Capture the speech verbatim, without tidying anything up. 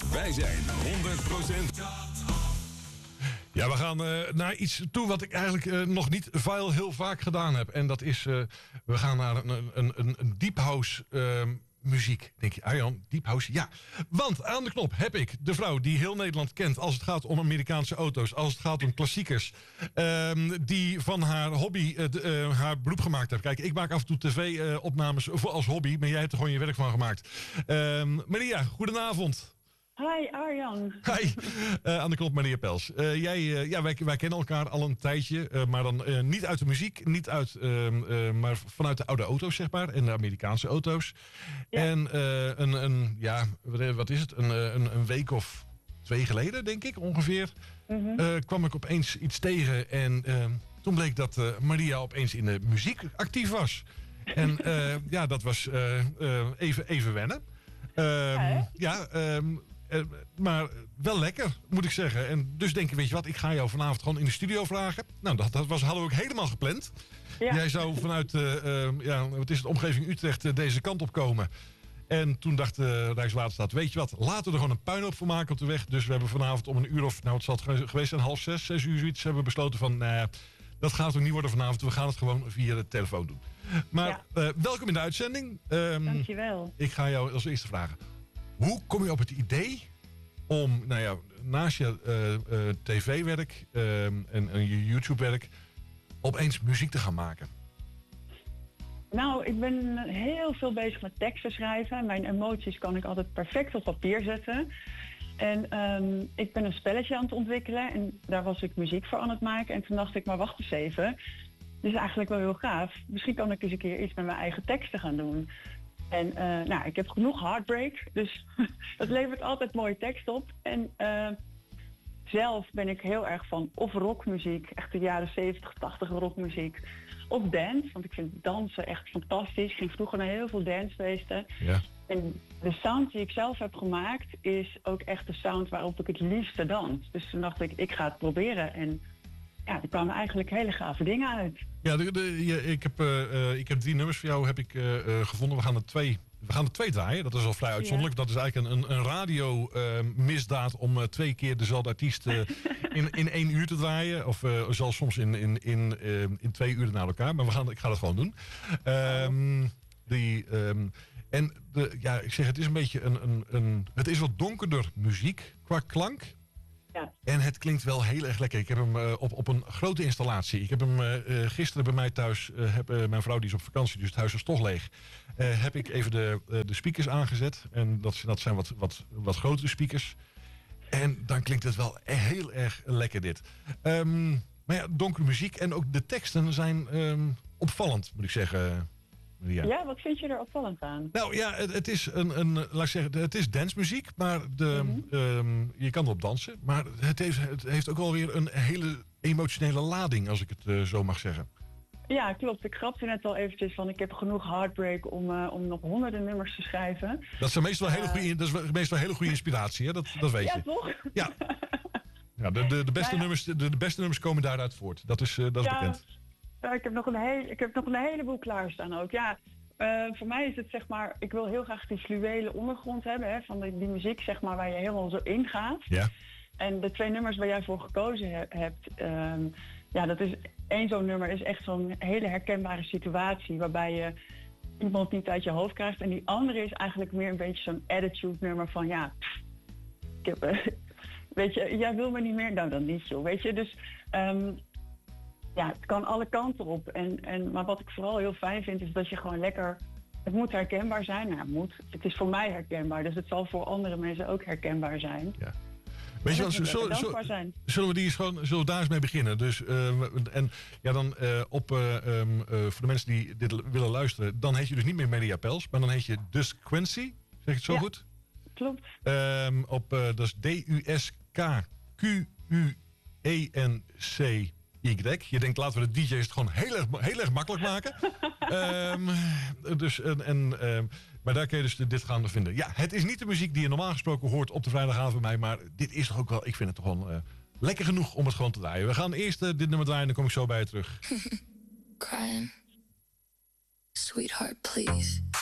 Wij zijn honderd procent. Ja, we gaan uh, naar iets toe wat ik eigenlijk uh, nog niet veel heel vaak gedaan heb. En dat is, uh, we gaan naar een, een, een, een deep house uh, muziek. Denk je, Arjan, deep house? Ja. Want aan de knop heb ik de vrouw die heel Nederland kent als het gaat om Amerikaanse auto's. Als het gaat om klassiekers. Uh, die van haar hobby uh, de, uh, haar beroep gemaakt heeft. Kijk, ik maak af en toe tv-opnames uh, als hobby. Maar jij hebt er gewoon je werk van gemaakt. Uh, Maria, goedenavond. Hi Arjan. Hi, uh, aan de knop Maria Pels. Uh, jij, uh, ja, wij, wij kennen elkaar al een tijdje, uh, maar dan uh, niet uit de muziek, niet uit, uh, uh, maar vanuit de oude auto's, zeg maar, en de Amerikaanse auto's. Ja. En uh, een, een, ja, wat is het, een, een, een week of twee geleden, denk ik, ongeveer, mm-hmm. uh, kwam ik opeens iets tegen en uh, toen bleek dat uh, Maria opeens in de muziek actief was. En uh, ja, dat was uh, uh, even, even wennen. Um, ja, ja um, Uh, maar wel lekker, moet ik zeggen. En dus denk ik, weet je wat, ik ga jou vanavond gewoon in de studio vragen. Nou, dat, dat was, hadden we ook helemaal gepland. Ja. Jij zou vanuit uh, uh, ja, wat is het, omgeving Utrecht uh, deze kant op komen. En toen dacht uh, Rijkswaterstaat, weet je wat, laten we er gewoon een puinhoop van maken op de weg. Dus we hebben vanavond om een uur of, nou het zal het geweest zijn, half zes, zes uur zoiets, hebben we besloten van, nou, uh, dat gaat ook niet worden vanavond. We gaan het gewoon via de telefoon doen. Maar ja. uh, welkom in de uitzending. Um, Dankjewel. Ik ga jou als eerste vragen. Hoe kom je op het idee om, nou ja, naast je uh, uh, tv-werk uh, en, en je YouTube-werk, opeens muziek te gaan maken? Nou, ik ben heel veel bezig met teksten schrijven. Mijn emoties kan ik altijd perfect op papier zetten. En um, ik ben een spelletje aan het ontwikkelen en daar was ik muziek voor aan het maken. En toen dacht ik, maar wacht eens even, dit is eigenlijk wel heel gaaf. Misschien kan ik eens een keer iets met mijn eigen teksten gaan doen. En uh, nou, ik heb genoeg heartbreak, dus dat levert altijd mooie tekst op. En uh, zelf ben ik heel erg van of rockmuziek, echt de jaren zeventig, tachtig rockmuziek, of dance, want ik vind dansen echt fantastisch. Ik ging vroeger naar heel veel dancefeesten. Ja. En de sound die ik zelf heb gemaakt is ook echt de sound waarop ik het liefste dans. Dus toen dacht ik, ik ga het proberen en ja, er kwamen eigenlijk hele gave dingen uit. Ja, de, de, je, ik, heb, uh, ik heb drie nummers voor jou heb ik, uh, uh, gevonden. We gaan er twee, we gaan er twee draaien. Dat is al vrij uitzonderlijk. Ja. Dat is eigenlijk een, een radio uh, misdaad om uh, twee keer dezelfde artiest uh, in, in één uur te draaien. Of uh, zelfs soms in, in, in, uh, in twee uren na elkaar. Maar we gaan, ik ga dat gewoon doen. Um, die, um, en de, ja, ik zeg, het is een beetje een, een, een... Het is wat donkerder muziek qua klank. Ja. En het klinkt wel heel erg lekker. Ik heb hem uh, op, op een grote installatie. Ik heb hem uh, gisteren bij mij thuis. Uh, heb, uh, mijn vrouw die is op vakantie, dus het huis is toch leeg. Uh, heb ik even de, uh, de speakers aangezet. En dat, dat zijn wat, wat, wat grotere speakers. En dan klinkt het wel heel erg lekker dit. Um, maar ja, donkere muziek en ook de teksten zijn um, opvallend, moet ik zeggen. Ja. ja, wat vind je er opvallend aan? Nou ja, het, het is een, een, laat ik zeggen, het is dancemuziek, maar de, mm-hmm. um, je kan erop dansen. Maar het heeft, het heeft ook alweer een hele emotionele lading, als ik het uh, zo mag zeggen. Ja, klopt. Ik grapte net al eventjes van, ik heb genoeg heartbreak om, uh, om nog honderden nummers te schrijven. Dat, zijn meestal uh, hele goede, dat is meestal hele goede inspiratie, hè? Dat, dat weet ja, je. Toch? Ja, ja de, de, de, beste ja, ja. Nummers, de, de beste nummers komen daaruit voort. Dat is, uh, dat is ja. bekend. Ja, ik heb nog een heel, ik heb nog een heleboel klaarstaan ook. Ja, uh, voor mij is het zeg maar, ik wil heel graag die fluwele ondergrond hebben, hè, van die, die muziek zeg maar waar je helemaal zo ingaat. Ja. En de twee nummers waar jij voor gekozen he, hebt, um, ja, dat is één zo'n nummer is echt zo'n hele herkenbare situatie waarbij je iemand niet uit je hoofd krijgt. En die andere is eigenlijk meer een beetje zo'n attitude nummer van ja, pff, ik heb, uh, weet je, jij wil me niet meer, nou dan niet zo, weet je. Dus um, ja, het kan alle kanten op. En, en, maar wat ik vooral heel fijn vind is dat je gewoon lekker... Het moet herkenbaar zijn. Nou, het moet. Het is voor mij herkenbaar. Dus het zal voor andere mensen ook herkenbaar zijn. Ja. Weet je wel, zullen, zullen, zullen we die eens gewoon, zullen we daar eens mee beginnen? Dus, uh, en ja, dan uh, op, uh, um, uh, voor de mensen die dit willen luisteren, dan heet je dus niet meer Maria Pels, maar dan heet je Dusquency. Zeg ik het zo ja, goed? Klopt. Um, op, uh, dat is D U S K Q U E N C Y. Je denkt, laten we de D J's het gewoon heel erg, heel erg makkelijk maken. um, dus, en, en, um, maar daar kun je dus dit gaan vinden. Ja, het is niet de muziek die je normaal gesproken hoort op de vrijdagavond bij mij. Maar dit is toch ook wel, ik vind het toch wel uh, lekker genoeg om het gewoon te draaien. We gaan eerst uh, dit nummer draaien en dan kom ik zo bij je terug. Crying. Sweetheart, please.